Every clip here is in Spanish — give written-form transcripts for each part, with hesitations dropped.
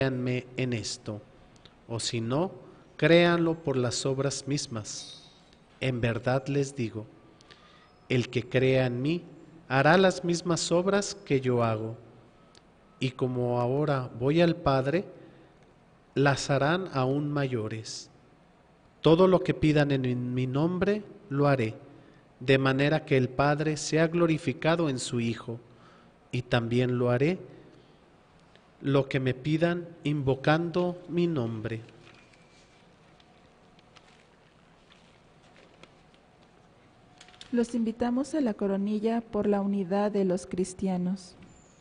créanme en esto, o si no, créanlo por las obras mismas. En verdad les digo, el que crea en mí hará las mismas obras que yo hago, y como ahora voy al Padre, las harán aún mayores. Todo lo que pidan en mi nombre, lo haré, de manera que el Padre sea glorificado en su Hijo, y también lo haré lo que me pidan invocando mi nombre. Los invitamos a la coronilla por la unidad de los cristianos.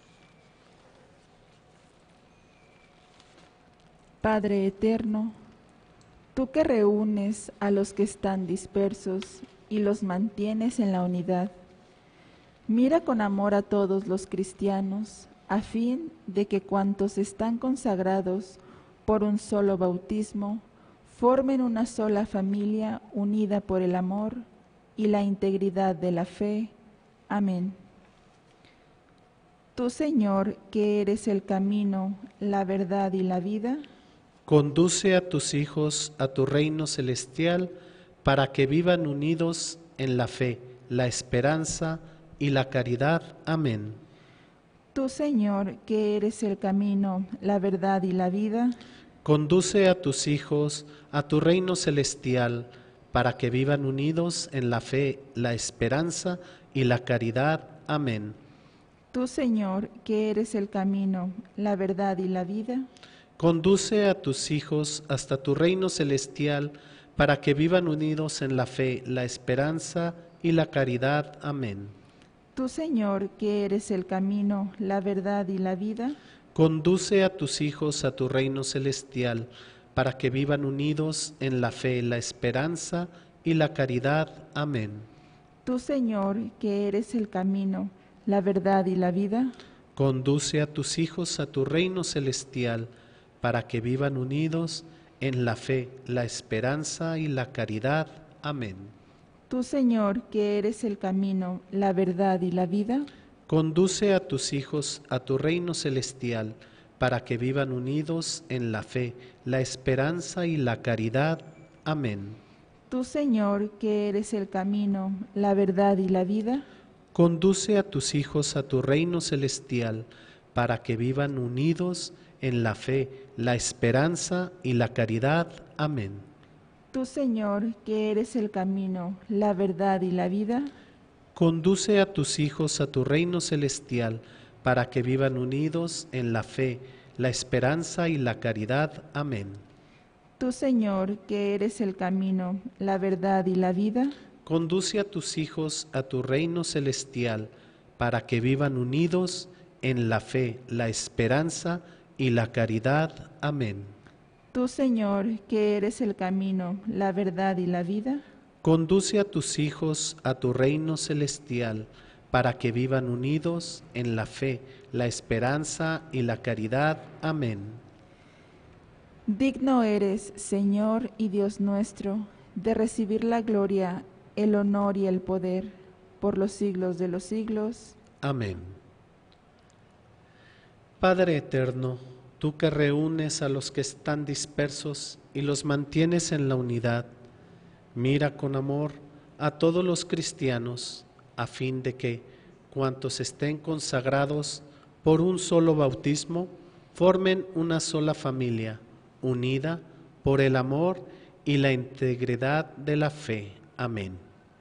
Padre eterno, tú que reúnes a los que están dispersos y los mantienes en la unidad, mira con amor a todos los cristianos, a fin de que cuantos están consagrados por un solo bautismo, formen una sola familia unida por el amor y la integridad de la fe. Amén. Tú, Señor, que eres el camino, la verdad y la vida, conduce a tus hijos a tu reino celestial para que vivan unidos en la fe, la esperanza y la caridad. Amén. Tú, Señor, que eres el camino, la verdad y la vida, conduce a tus hijos a tu reino celestial para que vivan unidos en la fe, la esperanza y la caridad. Amén. Tú, Señor, que eres el camino, la verdad y la vida, conduce a tus hijos hasta tu reino celestial para que vivan unidos en la fe, la esperanza y la caridad. Amén. Tú, Señor, que eres el camino, la verdad y la vida, conduce a tus hijos a tu reino celestial para que vivan unidos en la fe, la esperanza y la caridad. Amén. Tú, Señor, que eres el camino, la verdad y la vida, conduce a tus hijos a tu reino celestial para que vivan unidos en la fe, la esperanza y la caridad. Amén. Tú, Señor, que eres el camino, la verdad y la vida, conduce a tus hijos a tu reino celestial para que vivan unidos en la fe, la esperanza y la caridad. Amén. Tú, Señor, que eres el camino, la verdad y la vida, conduce a tus hijos a tu reino celestial para que vivan unidos en la fe, la esperanza y la caridad. Amén. Tú, Señor, que eres el camino, la verdad y la vida, conduce a tus hijos a tu reino celestial para que vivan unidos en la fe, la esperanza y la caridad. Amén. Tú, Señor, que eres el camino, la verdad y la vida, conduce a tus hijos a tu reino celestial para que vivan unidos en la fe, la esperanza y la caridad. Amén. Tú, Señor, que eres el camino, la verdad y la vida, conduce a tus hijos a tu reino celestial para que vivan unidos en la fe, la esperanza y la caridad. Amén. digno eres, Señor y Dios nuestro, de recibir la gloria, el honor y el poder, por los siglos de los siglos. Amén. Padre eterno, tú que reúnes a los que están dispersos y los mantienes en la unidad, mira con amor a todos los cristianos, a fin de que, cuantos estén consagrados por un solo bautismo, formen una sola familia, unida por el amor y la integridad de la fe. Amén.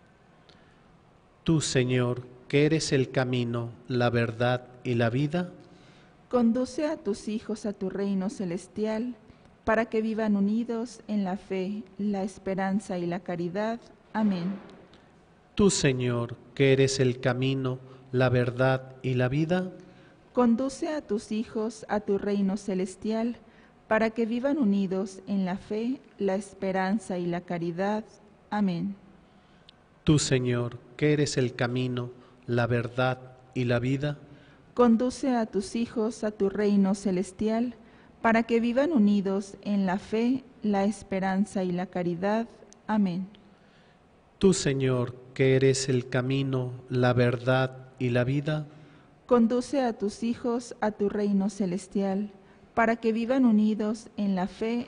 Tú, Señor, que eres el camino, la verdad y la vida, conduce a tus hijos a tu reino celestial, para que vivan unidos en la fe, la esperanza y la caridad. Amén. Tú, Señor, que eres el camino, la verdad y la vida, conduce a tus hijos a tu reino celestial, para que vivan unidos en la fe, la esperanza y la caridad. Amén. tú, Señor, que eres el camino, la verdad y la vida, conduce a tus hijos a tu reino celestial, para que vivan unidos en la fe, la esperanza y la caridad. Amén. tú, Señor, que eres el camino, la verdad y la vida, conduce a tus hijos a tu reino celestial, para que vivan unidos en la fe